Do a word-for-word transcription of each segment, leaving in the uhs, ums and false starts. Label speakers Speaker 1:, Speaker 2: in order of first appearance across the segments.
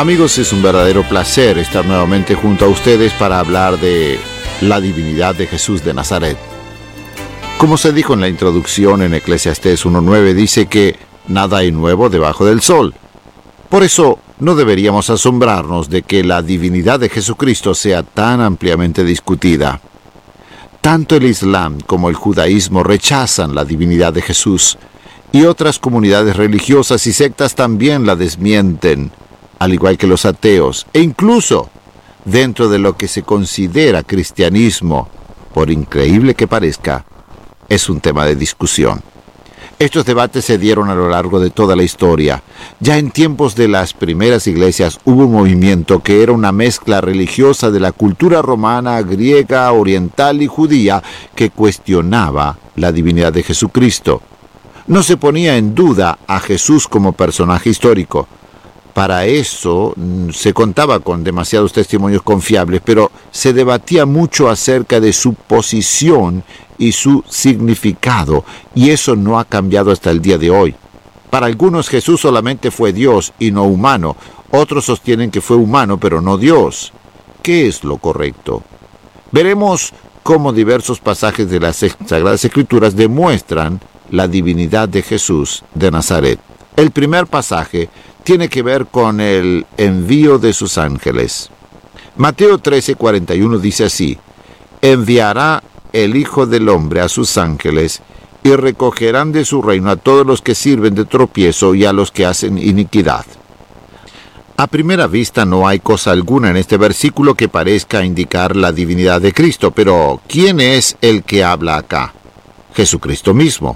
Speaker 1: Amigos, es un verdadero placer estar nuevamente junto a ustedes para hablar de la divinidad de Jesús de Nazaret. Como se dijo en la introducción en Eclesiastés uno nueve, dice que nada hay nuevo debajo del sol. Por eso no deberíamos asombrarnos de que la divinidad de Jesucristo sea tan ampliamente discutida. Tanto el Islam como el judaísmo rechazan la divinidad de Jesús, y otras comunidades religiosas y sectas también la desmienten, al igual que los ateos, e incluso dentro de lo que se considera cristianismo, por increíble que parezca, es un tema de discusión. Estos debates se dieron a lo largo de toda la historia. Ya en tiempos de las primeras iglesias hubo un movimiento que era una mezcla religiosa de la cultura romana, griega, oriental y judía que cuestionaba la divinidad de Jesucristo. No se ponía en duda a Jesús como personaje histórico. Para eso se contaba con demasiados testimonios confiables, pero se debatía mucho acerca de su posición y su significado, y eso no ha cambiado hasta el día de hoy. Para algunos Jesús solamente fue Dios y no humano. Otros sostienen que fue humano pero no Dios. ¿Qué es lo correcto? Veremos cómo diversos pasajes de las Sagradas Escrituras demuestran la divinidad de Jesús de Nazaret. El primer pasaje tiene que ver con el envío de sus ángeles. Mateo trece cuarenta y uno dice así: enviará el Hijo del Hombre a sus ángeles, y recogerán de su reino a todos los que sirven de tropiezo y a los que hacen iniquidad. A primera vista no hay cosa alguna en este versículo que parezca indicar la divinidad de Cristo, pero ¿quién es el que habla acá? Jesucristo mismo.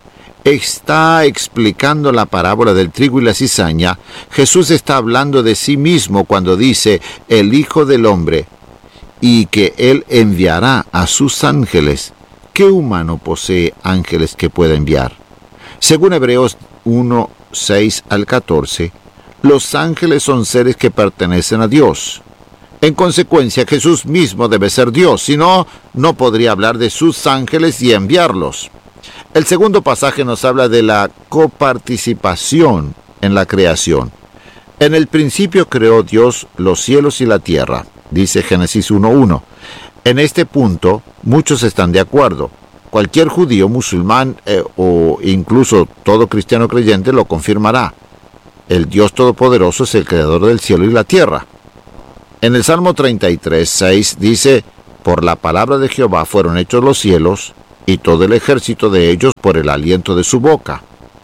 Speaker 1: Está explicando la parábola del trigo y la cizaña. Jesús está hablando de sí mismo cuando dice el Hijo del Hombre y que Él enviará a sus ángeles. ¿Qué humano posee ángeles que pueda enviar? Según Hebreos uno, seis al catorce, los ángeles son seres que pertenecen a Dios. En consecuencia, Jesús mismo debe ser Dios, si no, no podría hablar de sus ángeles y enviarlos. El segundo pasaje nos habla de la coparticipación en la creación. En el principio creó Dios los cielos y la tierra, dice Génesis uno uno. En este punto, muchos están de acuerdo. Cualquier judío, musulmán eh, o incluso todo cristiano creyente lo confirmará. El Dios Todopoderoso es el creador del cielo y la tierra. En el Salmo treinta y tres, seis dice: por la palabra de Jehová fueron hechos los cielos, y todo el ejército de ellos por el aliento de su boca.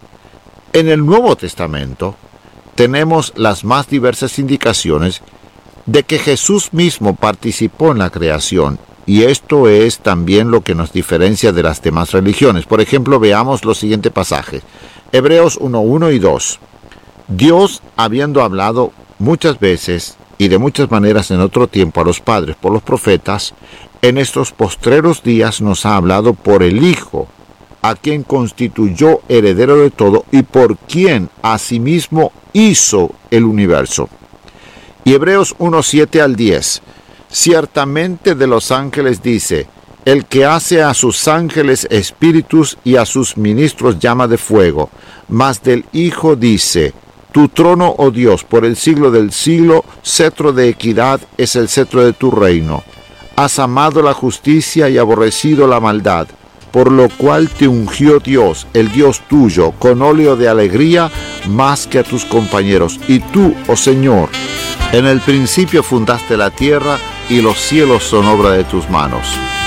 Speaker 1: En el Nuevo Testamento tenemos las más diversas indicaciones de que Jesús mismo participó en la creación, y esto es también lo que nos diferencia de las demás religiones. Por ejemplo, veamos los siguientes pasajes. Hebreos uno, uno y dos. Dios, habiendo hablado muchas veces y de muchas maneras en otro tiempo a los padres por los profetas, en estos postreros días nos ha hablado por el Hijo, a quien constituyó heredero de todo y por quien asimismo hizo el universo. Y Hebreos uno, siete al diez. Ciertamente de los ángeles dice: el que hace a sus ángeles espíritus y a sus ministros llama de fuego. Mas del Hijo dice: tu trono, oh Dios, por el siglo del siglo, cetro de equidad es el cetro de tu reino. Has amado la justicia y aborrecido la maldad, por lo cual te ungió Dios, el Dios tuyo, con óleo de alegría más que a tus compañeros. Y tú, oh Señor, en el principio fundaste la tierra, y los cielos son obra de tus manos.